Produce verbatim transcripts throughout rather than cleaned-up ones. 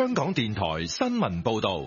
香港電台新聞報道。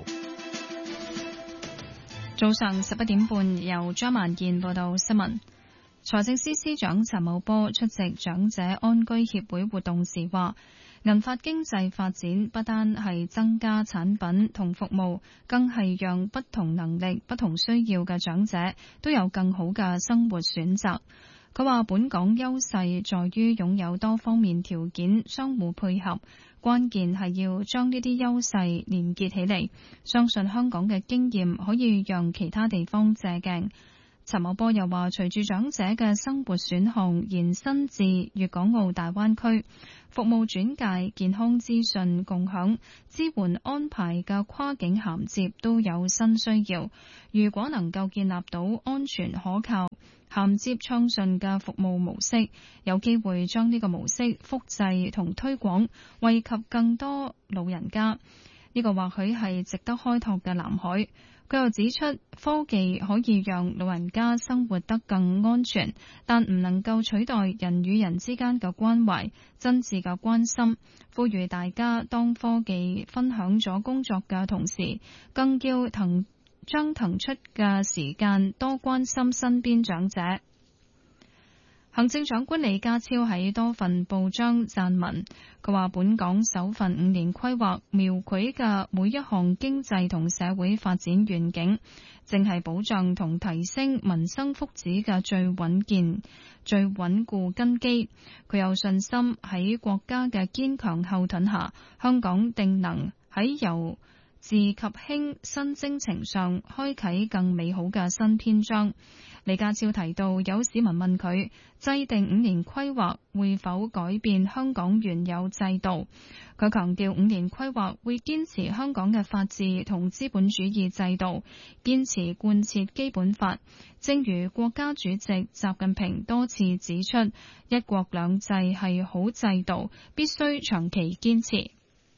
早上十一點半，由張萬健報道新聞。財政司司長陳茂波出席長者安居協會活動時話，銀髮經濟發展不單係增加產品同服務，更係讓不同能力、不同需要嘅長者都有更好嘅生活選擇。佢話本港優勢在於擁有多方面條件相互配合，關鍵係要將呢啲優勢連結起嚟，相信香港嘅經驗可以讓其他地方借鏡。陳茂波又話，隨住長者嘅生活選項延伸至粵港澳大灣區，服務轉介、健康資訊共享、支援安排嘅跨境銜接都有新需要。如果能夠建立到安全可靠、銜接暢順嘅服務模式，有機會將呢個模式複製同推廣，惠及更多老人家。呢個或許係值得開拓嘅藍海。佢又指出，科技可以讓老人家生活得更安全，但唔能夠取代人與人之間嘅關懷、真摯嘅關心。呼籲大家當科技分享咗工作嘅同時，更要騰將騰出嘅時間多關心身邊長者。行政長官李家超喺多份報章撰文，佢話本港首份五年規劃描繪嘅每一項經濟同社會發展願景，正係保障同提升民生福祉嘅最穩健、最穩固根基。佢有信心喺國家嘅堅強後盾下，香港定能喺由治及興新征程上開啟更美好嘅新篇章。李家超提到，有市民問佢制定五年規劃會否改變香港原有制度，佢強調五年規劃會堅持香港嘅法治同資本主義制度，堅持貫徹基本法。正如國家主席習近平多次指出，一國兩制係好制度，必須長期堅持。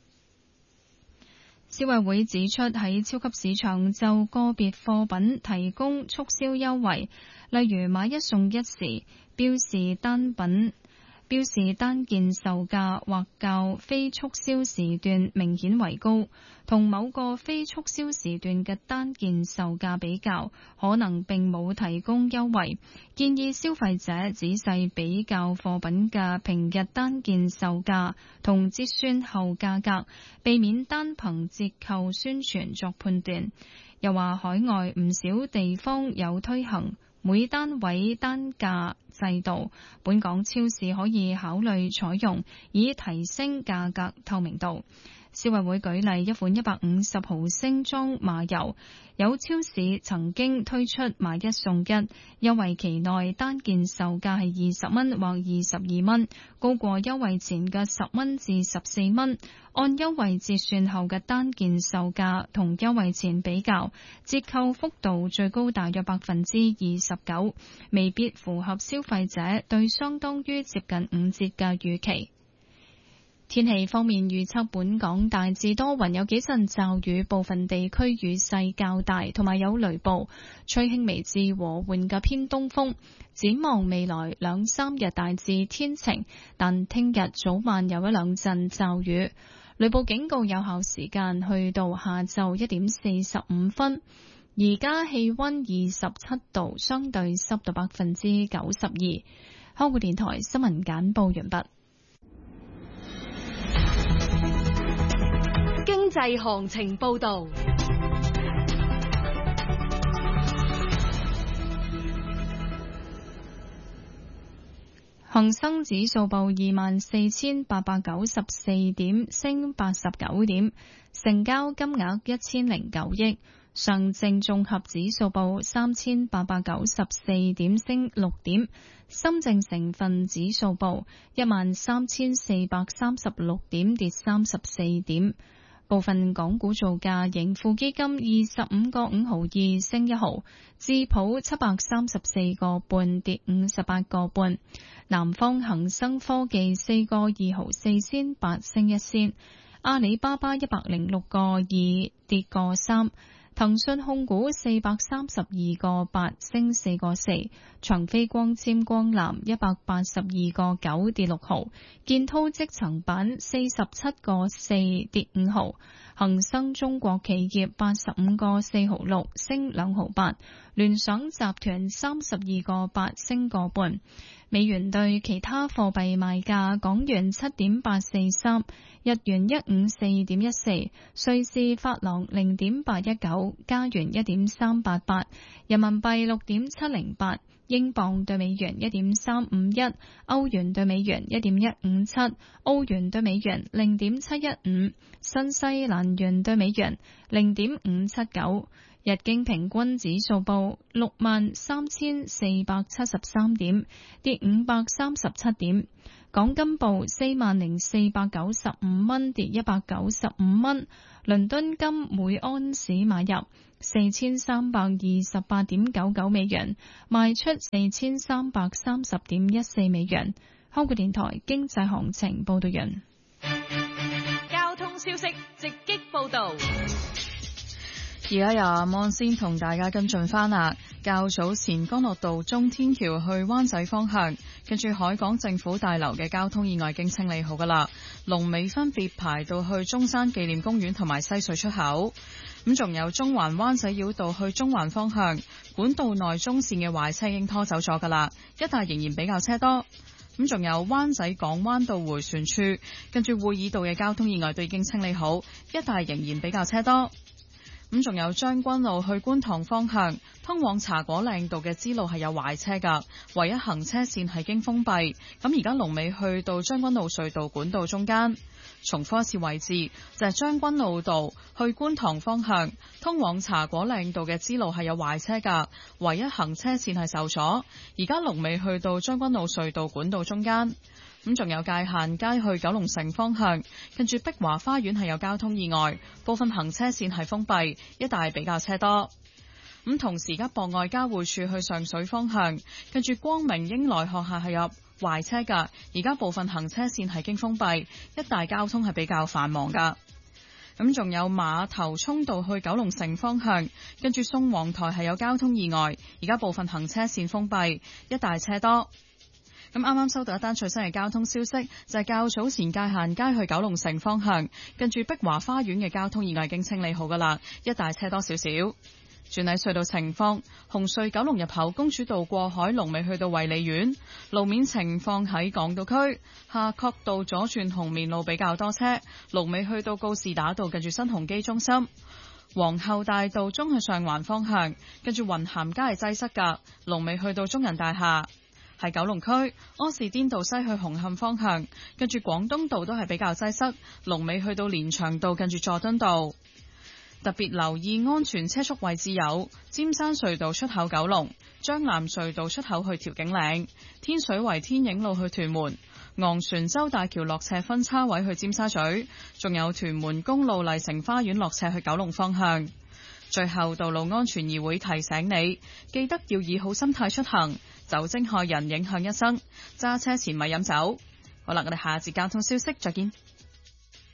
消委會指出，喺超級市場就個別貨品提供促銷優惠，例如買一送一時，標示單品標示單件售價或較非促銷時段明顯為高，同某個非促銷時段嘅單件售價比較，可能並冇提供優惠。建議消費者仔細比較貨品嘅平日單件售價同折算後價格，避免單憑折扣宣傳作判斷。又話海外唔少地方有推行每單位單價制度，本港超市可以考慮採用，以提升價格透明度。消委會舉例，一款一百五十毫升裝麻油，有超市曾經推出買一送一，優惠期內單件售價係二十蚊或二十二蚊，高過優惠前嘅十蚊至十四蚊。按優惠折算後嘅單件售價同優惠前比較，折扣幅度最高大約百分之二十九，未必符合消費者對相當於接近五折嘅預期。天氣方面預測，本港大致多雲，有幾陣驟雨，部分地區雨勢較大，同埋有雷暴，吹輕微至和緩嘅偏東風。展望未來兩三日大致天晴，但聽日早晚有一兩陣驟雨，雷暴警告有效時間去到下晝一點四十五分。而家氣溫二十七度，相對濕度百分之九十二。香港電台新聞簡報完畢。 經濟行情報道， 恒生指數報二萬四千八百九十四點，升八十九點，成交金額一千零九億。上證綜合指數報三千八百九十四點，升六點。深證成分指數報一萬三千四百三十六點，跌三十四點。部分港股造價，盈富基金二十五個五毫二升一毫，智普七百三十四個半跌五十八個半，南方恒生科技四個二毫四仙八升一仙，阿里巴巴一百零六個二跌個三， 騰訊控股四百三十二個八升四個四，長飛光纖光纜一百八十二個九跌六毫，建滔積層板四十七個四跌五毫，恒生中國企業八十五個四毫六升兩毫八，聯想集團三十二個八升個半。美元對其他貨幣賣價：港元七點八四三，日元一五四點一四，瑞士法郎零點八一九，加元一點三八八，人民幣六點七零八，英鎊對美元一點三五一，歐元對美元一點一五七，澳元對美元零點七一五，新西蘭元對美元零點五七九。日經平均指數報六萬三千四百七十三點，跌五百三十七點。港金報四萬零四百九十五蚊，跌一百九十五蚊。倫敦金每安士買入四千三百二十八點九九美元，賣出四千三百三十點一四美元。香港電台經濟行情報道完。 交通消息直擊報道。 而家由阿望先同大家跟進翻啦。較早前干諾道中天橋去灣仔方向，跟住海港政府大樓嘅交通意外已經清理好噶啦。龍尾分別排到去中山紀念公園同埋西隧出口。咁仲有中環灣仔繞道去中環方向，管道內中線嘅壞車已經拖走咗噶啦，一帶仍然比較車多。咁仲有灣仔港灣道迴旋處，跟住會議道嘅交通意外都已經清理好，一帶仍然比較車多。咁仲有將軍路去觀塘方向，通往茶果嶺道嘅支路係有壞車㗎，唯一行車線係經封閉。咁而家龍尾去到將軍澳隧道管道中間。重複一次位置就係將軍澳道去觀塘方向，通往茶果嶺道嘅支路係有壞車㗎，唯一行車線係受阻。而家龍尾去到將軍澳隧道管道中間。咁仲有界限街去九龍城方向，跟住碧華花園係有交通意外，部分行車線係封閉，一帶比較車多。咁同時而家博愛交匯處去上水方向，跟住光明英來學校係有壞車㗎，而家部分行車線係經封閉，一帶交通係比較繁忙㗎。咁仲有馬頭涌道去九龍城方向，跟住宋皇台係有交通意外，而家部分行車線封閉，一帶車多。咁啱啱收到一單最新嘅交通消息，就係較早前界限街去九龍城方向，跟住碧華花園嘅交通意外已經清理好噶啦，一大車多少少。轉喺隧道情況，紅隧九龍入口公主道過海龍尾去到衛理苑，路面情況喺港島區夏慤道左轉紅棉路比較多車，龍尾去到告士打道近住新鴻基中心。皇后大道中去上環方向，跟住雲咸街係擠塞噶，龍尾去到中人大廈。係九龍區柯士甸道西去紅磡方向，跟住廣東道都係比較擠塞，龍尾去到連翔道近住佐敦道。特別留意安全車速位置有尖山隧道出口九龍、將藍隧道出口去調景嶺、天水圍天影路去屯門、昂船洲大橋落斜分叉位去尖沙咀，仲有屯門公路麗城花園落斜去九龍方向。最後，道路安全議會提醒你，記得要以好心態出行，酒精害人影響一生，揸車前咪飲酒。好啦，我哋下節交通消息再見。